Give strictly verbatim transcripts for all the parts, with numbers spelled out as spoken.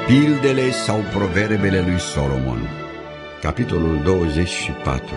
Pildele sau proverbele lui Solomon, capitolul douăzeci și patru.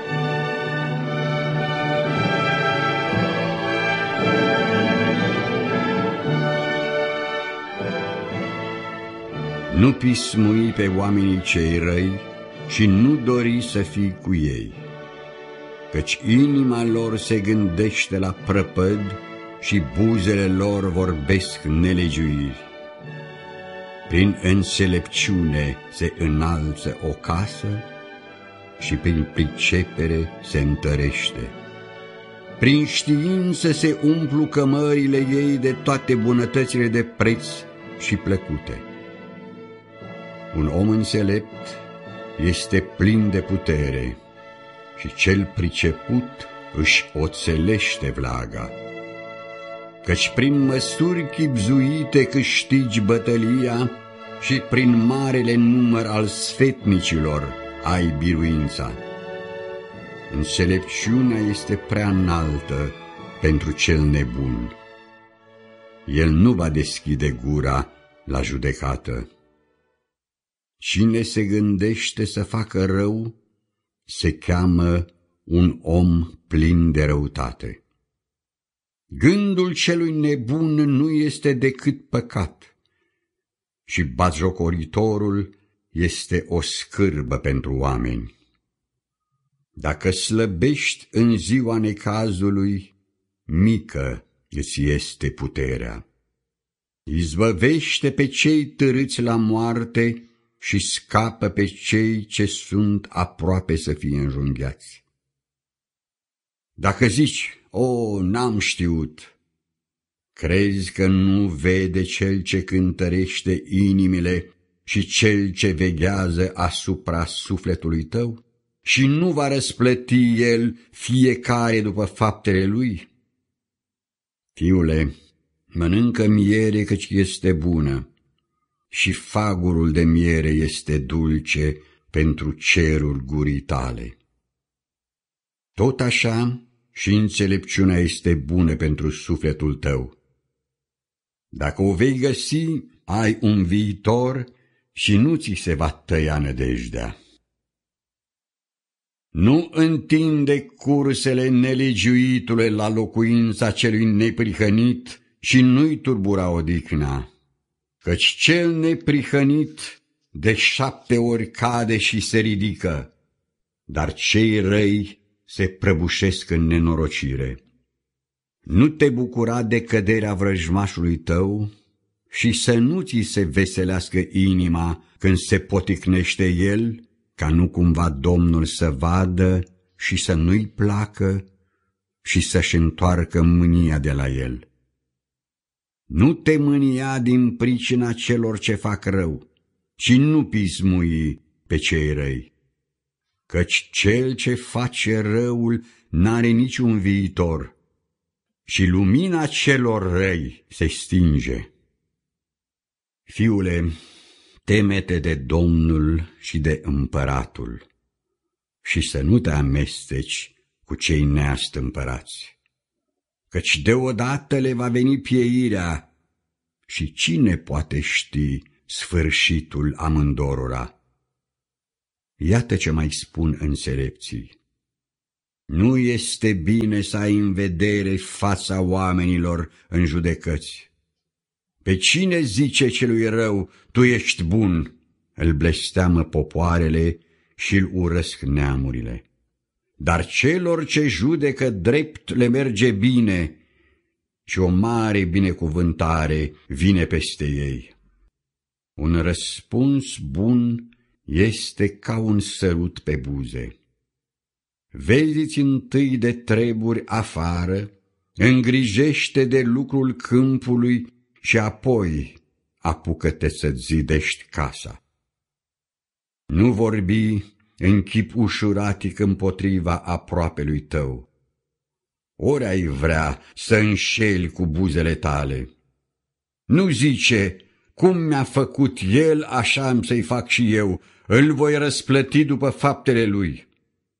Nu pismui pe oamenii cei răi și nu dori să fii cu ei, căci inima lor se gândește la prăpăd și buzele lor vorbesc nelegiuiri. Prin înțelepciune se înalță o casă și prin pricepere se întărește. Prin știință se umplu cămările ei de toate bunătățile de preț și plăcute. Un om înțelept este plin de putere și cel priceput își oțelește vlaga. Căci prin măsuri chibzuite câștigi bătălia și prin marele număr al sfetnicilor ai biruința. Înțelepciunea este prea înaltă pentru cel nebun. El nu va deschide gura la judecată. Cine se gândește să facă rău, se cheamă un om plin de răutate. Gândul celui nebun nu este decât păcat și batjocoritorul este o scârbă pentru oameni. Dacă slăbești în ziua necazului, mică îți este puterea. Izbăvește pe cei târâți la moarte și scapă pe cei ce sunt aproape să fie înjunghiați. Dacă zici, o, n-am știut, crezi că nu vede cel ce cântărește inimile și cel ce veghează asupra sufletului tău? Și nu va răsplăti el fiecare după faptele lui? Fiule, mănâncă miere căci este bună și fagurul de miere este dulce pentru cerul gurii tale. Tot așa și înțelepciunea este bună pentru sufletul tău. Dacă o vei găsi, ai un viitor și nu ți se va tăia nădejdea. Nu întinde cursele nelegiuitule la locuința celui neprihănit și nu-i turbura odihna, căci cel neprihănit de șapte ori cade și se ridică, dar cei răi se prăbușesc în nenorocire. Nu te bucura de căderea vrăjmașului tău și să nu ți se veselească inima când se poticnește el, ca nu cumva Domnul să vadă și să nu-i placă și să-și întoarcă mânia de la el. Nu te mânia din pricina celor ce fac rău și nu pismui pe cei răi, căci cel ce face răul n-are niciun viitor și lumina celor răi se stinge. Fiule, teme-te de Domnul și de împăratul și să nu te amesteci cu cei neastâmpărați, căci deodată le va veni pieirea și cine poate ști sfârșitul amândorora? Iată ce mai spun înțelepții. Nu este bine să ai în vedere fața oamenilor în judecăți. Pe cine zice celui rău, tu ești bun, îl blesteamă popoarele și îl urăsc neamurile. Dar celor ce judecă drept le merge bine și o mare binecuvântare vine peste ei. Un răspuns bun este ca un sărut pe buze. Vezi-ți întâi de treburi afară, îngrijește de lucrul câmpului și apoi apucă-te să-ți zidești casa. Nu vorbi în chip ușuratic împotriva aproapelui tău. Ori ai vrea să înșeli cu buzele tale. Nu zice, cum mi-a făcut el, așa am să-i fac și eu, îl voi răsplăti după faptele lui.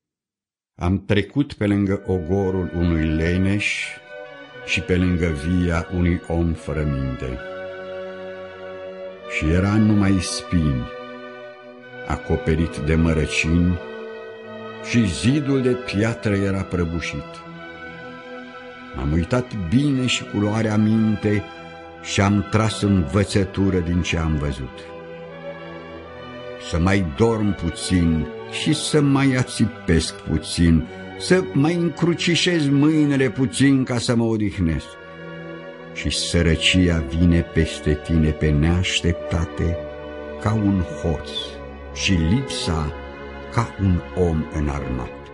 Am trecut pe lângă ogorul unui leneș și pe lângă via unui om fără minte. și era numai spini, acoperit de mărăcini, și zidul de piatră era prăbușit. M-am uitat bine și cu luare aminte și am tras învățătură din ce am văzut. Să mai dorm puțin și să mai ațipesc puțin, să mai încrucișez mâinile puțin ca să mă odihnesc. Și sărăcia vine peste tine pe neașteptate ca un hoț și lipsa ca un om înarmat.